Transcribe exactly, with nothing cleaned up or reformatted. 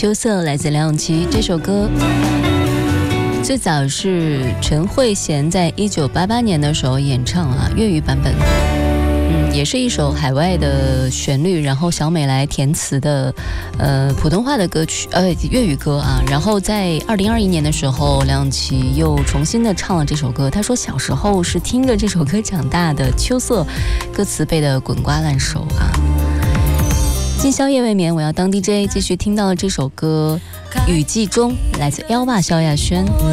秋色来自梁咏琪，这首歌最早是陈慧娴在一九八八年的时候演唱啊，粤语版本。嗯，也是一首海外的旋律，然后小美来填词的，呃，普通话的歌曲，呃，粤语歌啊。然后在二零二一年的时候，梁咏琪又重新的唱了这首歌。她说小时候是听着这首歌长大的，秋色，歌词背得滚瓜烂熟啊。今宵夜未眠，我要当 D J， 继续听到了这首歌《雨季中》，来自 Elva 萧亚轩。